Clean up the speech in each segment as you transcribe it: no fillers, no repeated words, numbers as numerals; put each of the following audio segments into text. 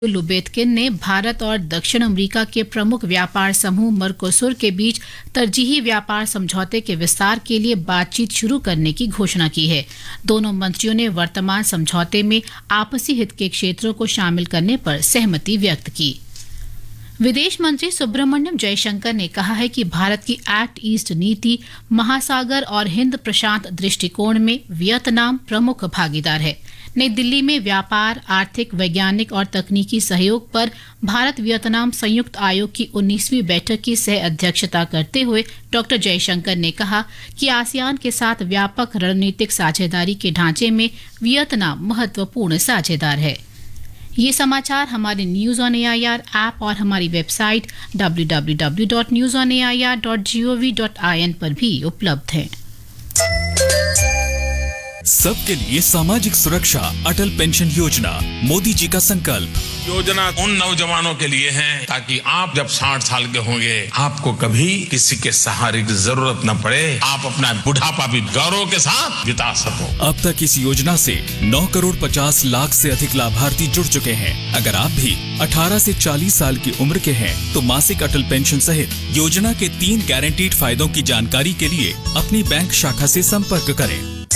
लुबेत्किन ने भारत और दक्षिण अमेरिका के प्रमुख व्यापार समूह मर्कोसुर के बीच तरजीही व्यापार समझौते के विस्तार के लिए बातचीत शुरू करने की घोषणा की है। दोनों मंत्रियों ने वर्तमान समझौते में आपसी हित के क्षेत्रों को शामिल करने पर सहमति व्यक्त की। विदेश मंत्री सुब्रमण्यम जयशंकर ने कहा है कि भारत की एक्ट ईस्ट नीति महासागर और हिंद प्रशांत दृष्टिकोण में वियतनाम प्रमुख भागीदार है। नई दिल्ली में व्यापार, आर्थिक, वैज्ञानिक और तकनीकी सहयोग पर भारत वियतनाम संयुक्त आयोग की 19वीं बैठक की सह अध्यक्षता करते हुए डॉ जयशंकर ने कहा कि आसियान के साथ व्यापक रणनीतिक साझेदारी के ढांचे में वियतनाम महत्वपूर्ण साझेदार है। ये समाचार हमारे न्यूज ऑन एआईआर ऐप और हमारी वेबसाइट www.newsonair.gov.in पर भी उपलब्ध हैं। सबके लिए सामाजिक सुरक्षा, अटल पेंशन योजना, मोदी जी का संकल्प। योजना उन नौजवानों के लिए है ताकि आप जब 60 साल के होंगे आपको कभी किसी के सहारे की जरूरत न पड़े, आप अपना बुढ़ापा भी गौरव के साथ बिता सको। अब तक इस योजना से 9 करोड़ 50 लाख से अधिक लाभार्थी जुड़ चुके हैं। अगर आप भी 18 से 40 साल की उम्र के हैं तो मासिक अटल पेंशन सहित योजना के 3 गारंटीड फायदों की जानकारी के लिए अपनी बैंक शाखा से संपर्क करें।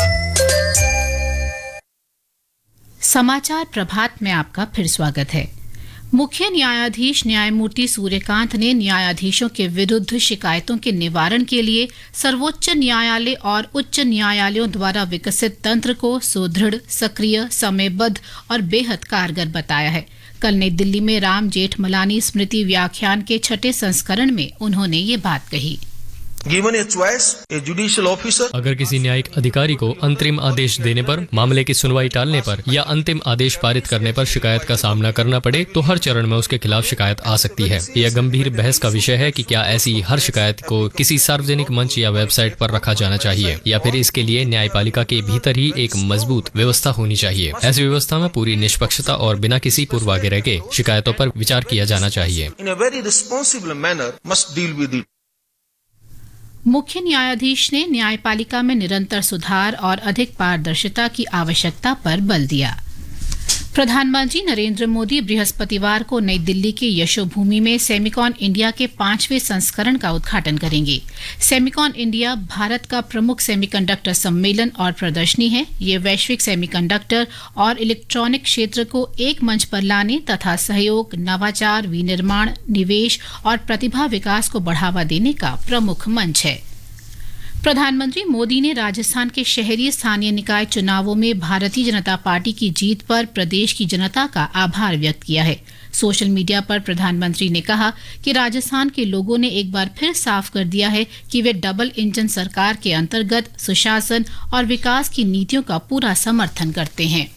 समाचार प्रभात में आपका फिर स्वागत है। मुख्य न्यायाधीश न्यायमूर्ति सूर्यकांत ने न्यायाधीशों के विरुद्ध शिकायतों के निवारण के लिए सर्वोच्च न्यायालय और उच्च न्यायालयों द्वारा विकसित तंत्र को सुदृढ़, सक्रिय, समयबद्ध और बेहद कारगर बताया है। कल नई दिल्ली में राम जेठमलानी स्मृति व्याख्यान के 6ठे संस्करण में उन्होंने ये बात कही। Given a choice, a judicial officer अगर किसी न्यायिक अधिकारी को अंतरिम आदेश देने पर, मामले की सुनवाई टालने पर या अंतिम आदेश पारित करने पर शिकायत का सामना करना पड़े तो हर चरण में उसके खिलाफ शिकायत आ सकती है। यह गंभीर बहस का विषय है कि क्या ऐसी हर शिकायत को किसी सार्वजनिक मंच या वेबसाइट पर रखा जाना चाहिए या फिर इसके लिए न्यायपालिका के भीतर ही एक मजबूत व्यवस्था होनी चाहिए। ऐसी व्यवस्था में पूरी निष्पक्षता और बिना किसी पूर्वाग्रह के शिकायतों पर विचार किया जाना चाहिए। in a very responsible manner must deal with it. मुख्य न्यायाधीश ने न्यायपालिका में निरंतर सुधार और अधिक पारदर्शिता की आवश्यकता पर बल दिया। प्रधानमंत्री नरेंद्र मोदी बृहस्पतिवार को नई दिल्ली के यशोभूमि में सेमिकॉन इंडिया के 5वें संस्करण का उद्घाटन करेंगे। सेमिकॉन इंडिया भारत का प्रमुख सेमीकंडक्टर सम्मेलन और प्रदर्शनी है। ये वैश्विक सेमीकंडक्टर और इलेक्ट्रॉनिक क्षेत्र को एक मंच पर लाने तथा सहयोग, नवाचार, विनिर्माण, निवेश और प्रतिभा विकास को बढ़ावा देने का प्रमुख मंच है। प्रधानमंत्री मोदी ने राजस्थान के शहरी स्थानीय निकाय चुनावों में भारतीय जनता पार्टी की जीत पर प्रदेश की जनता का आभार व्यक्त किया है। सोशल मीडिया पर प्रधानमंत्री ने कहा कि राजस्थान के लोगों ने एक बार फिर साफ कर दिया है कि वे डबल इंजन सरकार के अंतर्गत सुशासन और विकास की नीतियों का पूरा समर्थन करते हैं।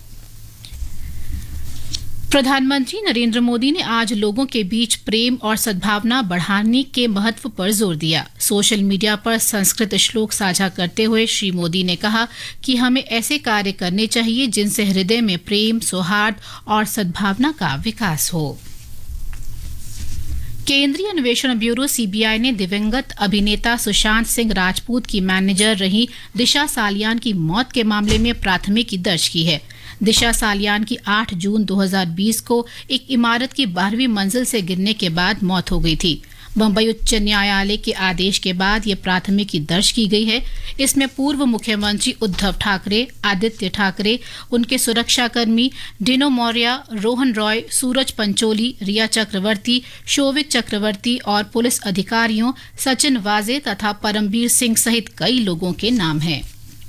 प्रधानमंत्री नरेंद्र मोदी ने आज लोगों के बीच प्रेम और सद्भावना बढ़ाने के महत्व पर जोर दिया। सोशल मीडिया पर संस्कृत श्लोक साझा करते हुए श्री मोदी ने कहा कि हमें ऐसे कार्य करने चाहिए जिनसे हृदय में प्रेम, सौहार्द और सद्भावना का विकास हो। केंद्रीय अन्वेषण ब्यूरो सीबीआई ने दिवंगत अभिनेता सुशांत सिंह राजपूत की मैनेजर रही दिशा सालियान की मौत के मामले में प्राथमिकी दर्ज की है। दिशा सालियान की 8 जून 2020 को एक इमारत की 12वीं मंजिल से गिरने के बाद मौत हो गई थी। बंबई उच्च न्यायालय के आदेश के बाद ये प्राथमिकी दर्ज की गई है। इसमें पूर्व मुख्यमंत्री उद्धव ठाकरे, आदित्य ठाकरे, उनके सुरक्षाकर्मी डिनो मौर्य, रोहन रॉय, सूरज पंचोली, रिया चक्रवर्ती, शोविक चक्रवर्ती और पुलिस अधिकारियों सचिन वाजे तथा परमबीर सिंह सहित कई लोगों के नाम हैं।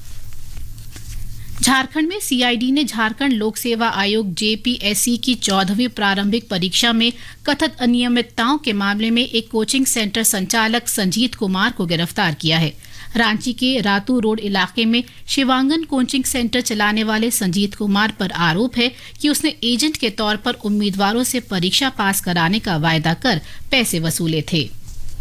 झारखंड में सीआईडी ने झारखंड लोक सेवा आयोग जेपीएससी की 14वीं प्रारंभिक परीक्षा में कथित अनियमितताओं के मामले में एक कोचिंग सेंटर संचालक संजीत कुमार को गिरफ्तार किया है। रांची के रातू रोड इलाके में शिवांगन कोचिंग सेंटर चलाने वाले संजीत कुमार पर आरोप है कि उसने एजेंट के तौर पर उम्मीदवारों से परीक्षा पास कराने का वायदा कर पैसे वसूले थे।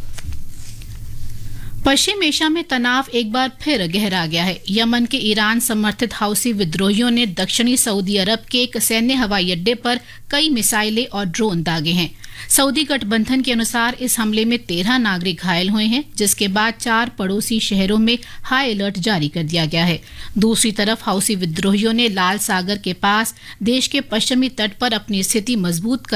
पश्चिम एशिया में तनाव एक बार फिर गहरा गया है। यमन के ईरान समर्थित हौसी विद्रोहियों ने दक्षिणी सऊदी अरब के एक सैन्य हवाई अड्डे पर कई मिसाइलें और ड्रोन दागे हैं। सऊदी गठबंधन के अनुसार इस हमले में 13 नागरिक घायल हुए हैं, जिसके बाद 4 पड़ोसी शहरों में हाई अलर्ट जारी कर दिया गया है। दूसरी तरफ हौसी विद्रोहियों ने लाल सागर के पास देश के पश्चिमी तट पर अपनी स्थिति मजबूत